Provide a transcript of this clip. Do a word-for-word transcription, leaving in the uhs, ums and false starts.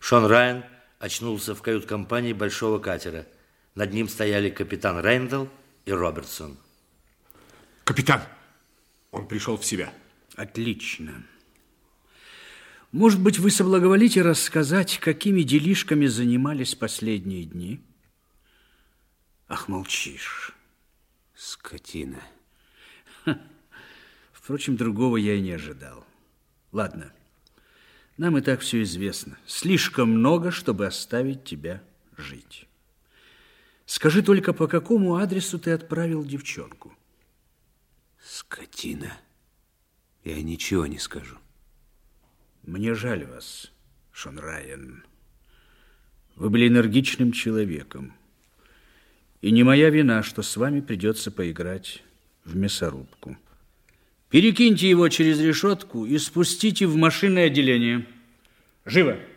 Шон Райан очнулся в кают-компании большого катера. Над ним стояли капитан Рэйндалл и Робертсон. Капитан, он пришел в себя. Отлично. Может быть, вы соблаговолите рассказать, какими делишками занимались последние дни? Ах, молчишь. Скотина. Ха. Впрочем, другого я и не ожидал. Ладно, нам и так все известно. Слишком много, чтобы оставить тебя жить. Скажи только, по какому адресу ты отправил девчонку? Скотина. Я ничего не скажу. Мне жаль вас, Шон Райан. Вы были энергичным человеком. И не моя вина, что с вами придется поиграть в мясорубку. Перекиньте его через решетку и спустите в машинное отделение. Живо!